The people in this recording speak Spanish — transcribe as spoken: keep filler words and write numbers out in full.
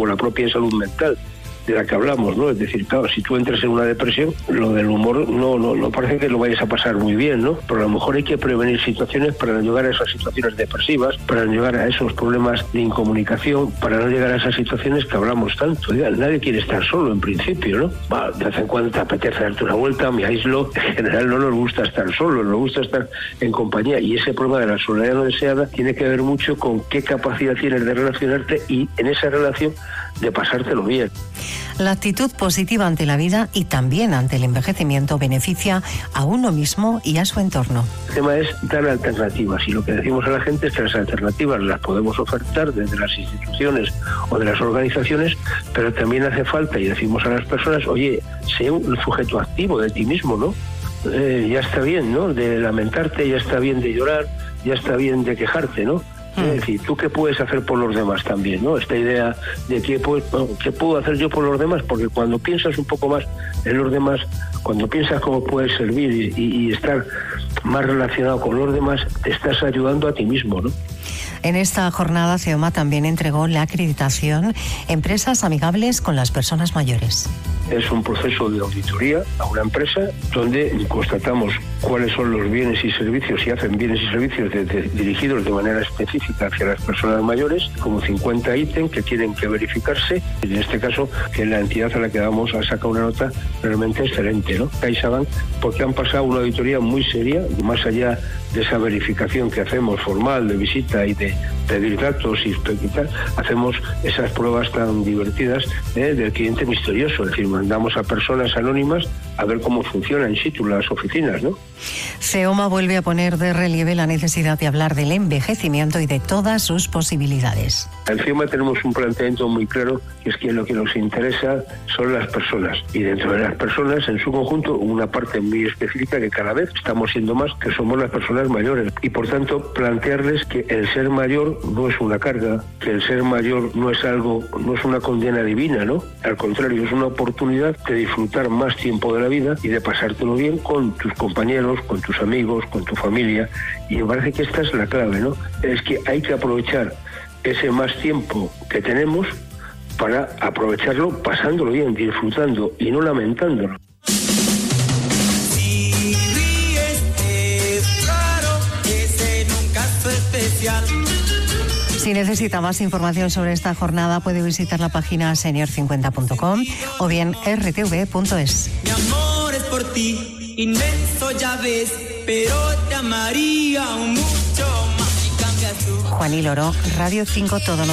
como la propia salud mental de la que hablamos, ¿no? Es decir, claro, si tú entras en una depresión, lo del humor no, no, no parece que lo vayas a pasar muy bien, ¿no? Pero a lo mejor hay que prevenir situaciones para no llegar a esas situaciones depresivas, para no llegar a esos problemas de incomunicación, para no llegar a esas situaciones que hablamos tanto. Oiga, nadie quiere estar solo en principio, ¿no? Va, de vez en cuando te apetece darte una vuelta, me aíslo. En general no nos gusta estar solo, nos gusta estar en compañía, y ese problema de la soledad no deseada tiene que ver mucho con qué capacidad tienes de relacionarte y en esa relación de pasártelo bien. La actitud positiva ante la vida y también ante el envejecimiento beneficia a uno mismo y a su entorno. El tema es dar alternativas, y lo que decimos a la gente es que las alternativas las podemos ofertar desde las instituciones o de las organizaciones, pero también hace falta, y decimos a las personas, oye, sé un sujeto activo de ti mismo, ¿no? Eh, ya está bien, ¿no?, de lamentarte, ya está bien de llorar, ya está bien de quejarte, ¿no? Es decir, ¿tú qué puedes hacer por los demás también, no? Esta idea de qué, puedo, qué puedo hacer yo por los demás, porque cuando piensas un poco más en los demás, cuando piensas cómo puedes servir y, y, y estar más relacionado con los demás, te estás ayudando a ti mismo, ¿no? En esta jornada, CEOMA también entregó la acreditación Empresas Amigables con las Personas Mayores. Es un proceso de auditoría a una empresa donde constatamos cuáles son los bienes y servicios, y hacen bienes y servicios de, de, dirigidos de manera específica hacia las personas mayores, como cincuenta ítems que tienen que verificarse. En este caso, que la entidad a la que vamos a sacar una nota realmente excelente, ¿no? CaixaBank, porque han pasado una auditoría muy seria, más allá de esa verificación que hacemos formal de visita y de pedir datos y tal, hacemos esas pruebas tan divertidas ¿eh? del cliente misterioso, es decir, mandamos a personas anónimas a ver cómo funcionan in situ las oficinas, ¿no? CEOMA vuelve a poner de relieve la necesidad de hablar del envejecimiento y de todas sus posibilidades. En CEOMA tenemos un planteamiento muy claro, que es que lo que nos interesa son las personas, y dentro de las personas, en su conjunto, una parte muy específica que cada vez estamos siendo más, que somos las personas mayores, y por tanto plantearles que el ser mayor no es una carga, que el ser mayor no es algo, no es una condena divina, ¿no? Al contrario, es una oportunidad de disfrutar más tiempo de la vida y de pasártelo bien con tus compañeros, con tus amigos, con tu familia, y me parece que esta es la clave, ¿no? Es que hay que aprovechar ese más tiempo que tenemos para aprovecharlo pasándolo bien, disfrutando y no lamentándolo. Si ríes es raro, es en un caso especial. Si necesita más información sobre esta jornada, puede visitar la página senior cincuenta punto com o bien r t v punto es. Mi amor es por ti, inmenso ya ves, pero te amaría mucho más. Juan y Loro, Radio cinco, todo.